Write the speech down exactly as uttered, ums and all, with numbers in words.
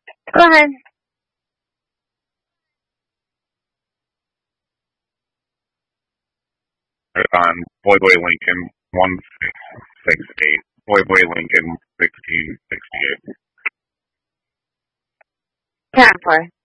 Go ahead. On Boy Boy Lincoln one six six eight. Boy Boy Lincoln sixteen sixty eight. Ten four.